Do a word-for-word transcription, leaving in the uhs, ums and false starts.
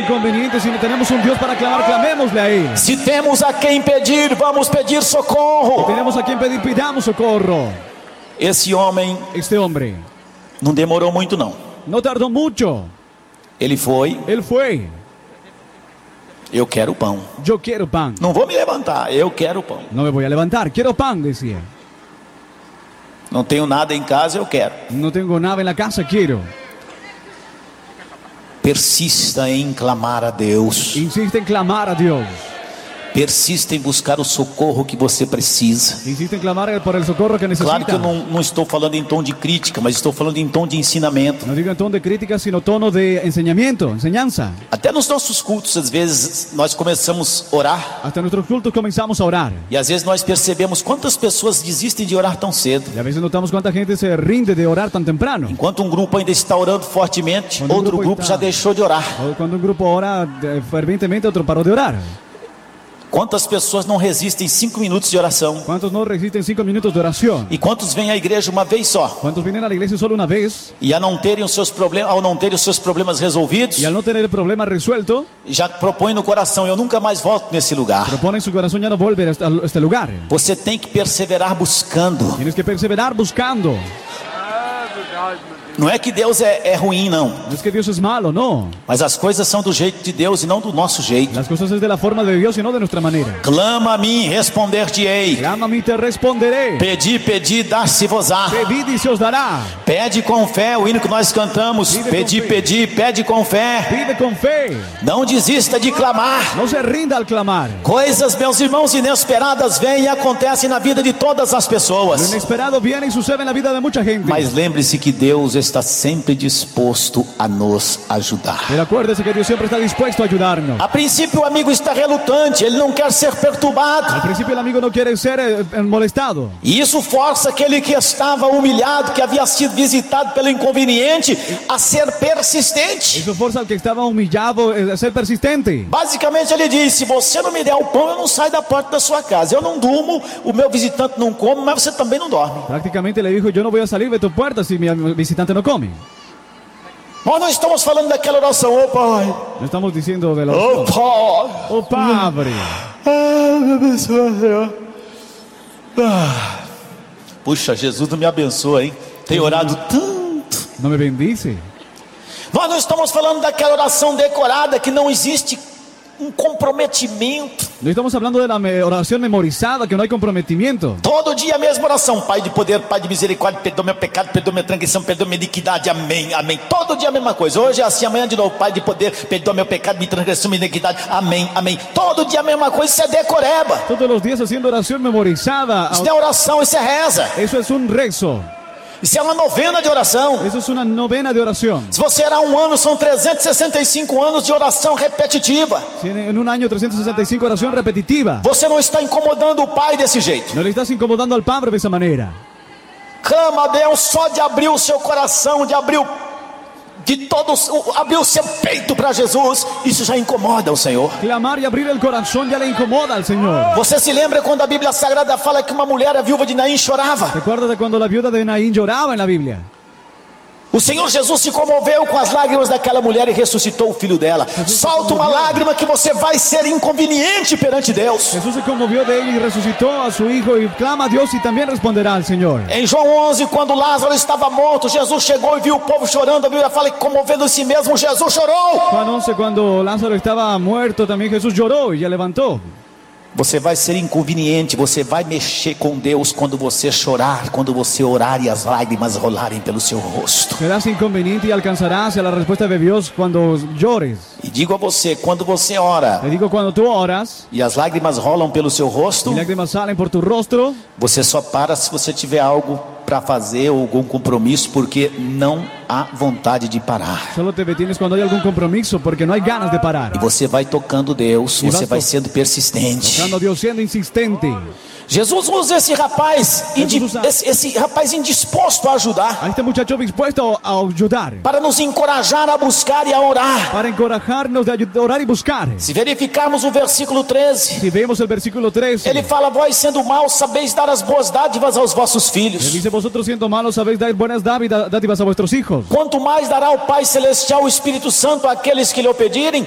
inconveniente, si no tenemos un Dios para clamar, clamémosle a Él. Se temos a quem pedir, vamos pedir socorro. Tenemos a quien pedir, pidamos socorro. Esse homem Este hombre não demorou muito não. no tardó mucho. Ele foi, Él fue. eu quero pão. Yo quiero pan. Não vou me levantar, eu quero pão. No me voy a levantar. Quiero pan, decía. Não tenho nada em casa, eu quero. No tengo nada en la casa, quiero. Persista em clamar a Deus. Insiste en clamar a Dios. Persista em buscar o socorro que você precisa. Insiste en clamar por el socorro que necesita. Claro que eu não, não estou falando em tom de crítica, mas estou falando em tom de ensinamento. No digo en tono de crítica, sino tono de enseñamiento, enseñanza. Até nos nossos cultos, às vezes, nós começamos a orar. Hasta en nuestros cultos comenzamos a orar. E às vezes nós percebemos quantas pessoas desistem de orar tão cedo. Y a veces notamos cuánta gente se rinde de orar tan temprano. Enquanto um grupo ainda está orando fortemente, Quando um outro grupo grupo está- já deixou de orar. O cuando un grupo ora eh, fervientemente, otro paró de orar. Quantas pessoas não resistem cinco minutos de oração? ¿Cuántos no resisten cinco minutos de oración? E quantos vêm à igreja uma vez só? ¿Cuántos vienen a la iglesia solo una vez E a não terem os seus problemas, ao não terem os seus problemas resolvidos, y al no tener el problema resuelto, já propõe no coração: eu nunca mais volto nesse lugar. propone en su corazón ya no volver a este- a este lugar? Você tem que perseverar buscando. Tienes que perseverar buscando. Não é que Deus é, é ruim, não. No es que Dios es malo, no. Mas as coisas são do jeito de Deus e não do nosso jeito. Las cosas es de la forma de Dios y no de nuestra manera. Clama a mim, responder-te-ei. Clama a mí, te responderé. Pedi, pedi, dar-se-vos-á. Pedid y se os dará. Pede com fé, o hino que nós cantamos. Pide com Pedi, fé. pedi, pede com fé. Pide con fe. Não desista de clamar. No se rinda al clamar. Coisas, meus irmãos, inesperadas vêm e acontecem na vida de todas as Lo pessoas. inesperado viene y sucede en la vida de mucha gente. Mas lembre-se que Deus está sempre disposto a nos ajudar. Pero acuérdese que Dios siempre está dispuesto a ayudarnos. A princípio o amigo está relutante, ele não quer ser Al perturbado. principio el amigo no quiere ser eh, eh, molestado. E isso força aquele que estava humilhado, que havia sido visitado pelo inconveniente, a ser persistente. Eso forza al que estaba humillado eh, a ser persistente. Basicamente ele diz: se você não me der o pão, eu não saio da porta da sua casa. Eu não durmo, o meu visitante não come, mas você também não dorme. Prácticamente le dijo: yo no voy a salir de tu puerta si mi visitante no come. Nós não estamos falando daquela oração: ô pai, No estamos diciendo de la ô oración. pai, Oh Padre, ah, me abençoa, Senhor. Ah. Puxa, Jesus não me abençoa, hein? Tem orado tanto. no me bendice. Nós não estamos falando daquela oração decorada que não existe um comprometimento. No estamos hablando de la me- oración memorizada, que no hay comprometimiento. Todo dia a mesma oração: Pai de poder, Pai de misericórdia, perdoa meu pecado, perdoa minha transgressão, perdoa minha iniquidade, amém, amém. Todo dia a mesma coisa. Hoje é assim, amanhã de novo: Pai de poder, perdoa meu pecado, minha transgressão, minha iniquidade, amém, amém. Todo dia a mesma coisa. Isso é decoreba. Todos los días haciendo oración memorizada. Isso não é oração, isso é reza. Eso es un rezo. Isso é uma novena de oração. Eso es una novena de oración. Se você orar um ano, são trezentos e sessenta e cinco anos de oração repetitiva. Si en en un año trescientos sesenta y cinco oración repetitiva. Você não está incomodando o Pai desse jeito. No le estás incomodando al Padre de esa manera. Clama a Deus só de abrir o seu coração, de abrir o, de todos, o- abrir o seu peito para Jesus. Isso já incomoda o Senhor. Clamar y abrir el corazón ya le incomoda al Señor. Você se lembra quando a Bíblia Sagrada fala que uma mulher, a viúva de Naim, chorava? Recuerda de cuando la viuda de Naín lloraba en la Biblia. O Senhor Jesus se comoveu com as lágrimas daquela mulher e ressuscitou o filho dela. Solta uma lágrima que você vai ser inconveniente perante Deus. Jesús se conmovió de ella y resucitó a su hijo y clama a Dios y también responderá al Señor. Em João onze, quando Lázaro estava morto, Jesus chegou e viu o povo chorando. A Bíblia fala que, comovendo a si mesmo, Jesus chorou. Juan once, cuando Lázaro estaba muerto, también Jesús lloró y ya levantó. Você vai ser inconveniente, você vai mexer com Deus quando você chorar, quando você orar e as lágrimas rolarem pelo seu rosto. Serás inconveniente y alcanzarás a la respuesta de Dios cuando llores. E digo a você, quando você ora Te digo, cuando tú oras e as lágrimas rolam pelo seu rosto, y lágrimas salen por tu rostro, você só para se você tiver algo para fazer ou algum compromisso, porque não há vontade de parar. solo te detienes cuando hay algún compromiso porque no hay ganas de parar. E você vai tocando Deus, E você vai vai to- sendo persistente. Tocando a Dios, siendo insistente. Jesus usa esse rapaz, indi- usa- esse, esse rapaz indisposto a ajudar, A este muchacho dispuesto a ayudar, para nos encorajar a buscar e a orar. para encorajarnos de ayud- orar y buscar. Se verificarmos o versículo treze, Si vemos el versículo trece, ele fala: vós sendo maus, sabeis dar as boas dádivas aos vossos él filhos. dice: vosotros siendo malos sabéis dar buenas dádivas dádivas a vuestros hijos. Quanto mais dará o Pai Celestial o Espírito Santo àqueles que lhe o pedirem.